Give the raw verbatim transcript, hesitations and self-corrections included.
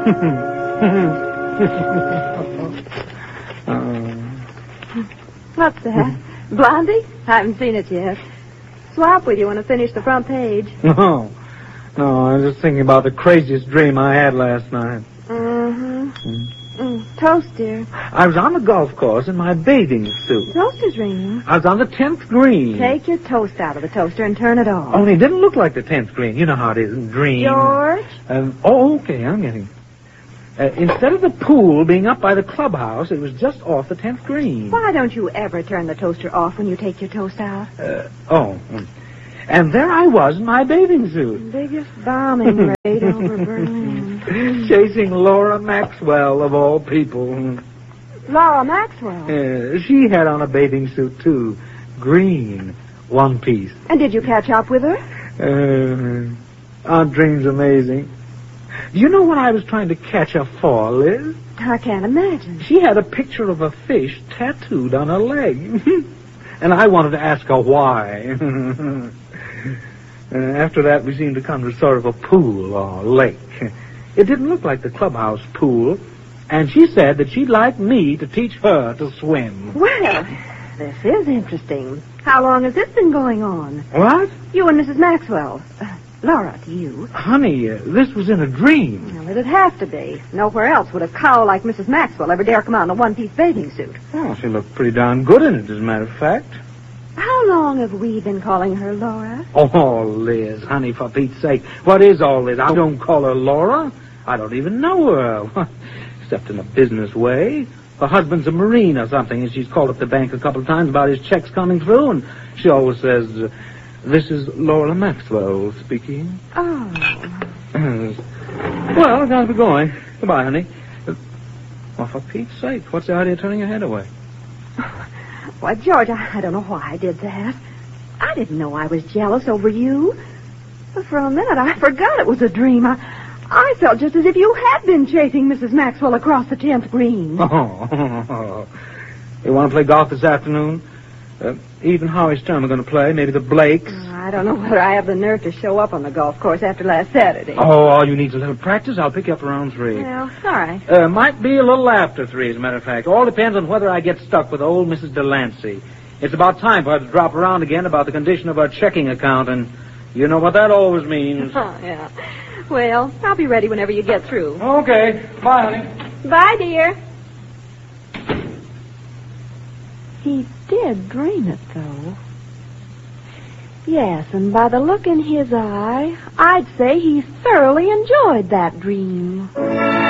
What's that? Blondie? I haven't seen it yet. Swap with you when I finish the front page. No. No, I was just thinking about the craziest dream I had last night. Mm-hmm. Mm. Mm. Toast, dear. I was on the golf course in my bathing suit. Toast is ringing. I was on the tenth green. Take your toast out of the toaster and turn it off. Only it didn't look like the tenth green. You know how it is in dreams. George? Um, oh, okay, I'm getting... Uh, instead of the pool being up by the clubhouse, it was just off the tenth green. Why don't you ever turn the toaster off when you take your toast out? Uh, oh. And there I was in my bathing suit. Biggest bombing raid over Berlin. Chasing Laura Maxwell, of all people. Laura Maxwell? Uh, she had on a bathing suit, too. Green. One piece. And did you catch up with her? Uh, Aunt Dream's amazing. Do you know what I was trying to catch her for, Liz? I can't imagine. She had a picture of a fish tattooed on her leg. And I wanted to ask her why. uh, after that, we seemed to come to sort of a pool or lake. It didn't look like the clubhouse pool. And she said that she'd like me to teach her to swim. Well, this is interesting. How long has this been going on? What? You and Missus Maxwell. Uh, Laura, to you. Honey, uh, this was in a dream. Well, it'd have to be. Nowhere else would a cow like Missus Maxwell ever dare come out in a one-piece bathing suit. Oh, she looked pretty darn good in it, as a matter of fact. How long have we been calling her Laura? Oh, Liz, honey, for Pete's sake. What is all this? I don't call her Laura. I don't even know her. Except in a business way. Her husband's a Marine or something, and she's called up the bank a couple of times about his checks coming through, and she always says... Uh, This is Laura Maxwell speaking. Oh. Well, I gotta be going. Goodbye, honey. Uh, well, for Pete's sake, what's the idea of turning your head away? Why, George, I, I don't know why I did that. I didn't know I was jealous over you. But for a minute, I forgot it was a dream. I, I felt just as if you had been chasing Missus Maxwell across the tenth green. Oh. You want to play golf this afternoon? Uh, Eve and Howie Stern are going to play. Maybe the Blakes. Oh, I don't know whether I have the nerve to show up on the golf course after last Saturday. Oh, all you need is a little practice. I'll pick you up around three. Well, all right. Uh, might be a little after three, as a matter of fact. All depends on whether I get stuck with old Missus Delancey. It's about time for her to drop around again about the condition of her checking account, and you know what that always means. Oh, yeah. Well, I'll be ready whenever you get through. Okay. Bye, honey. Bye, dear. He did dream it, though. Yes, and by the look in his eye, I'd say he thoroughly enjoyed that dream.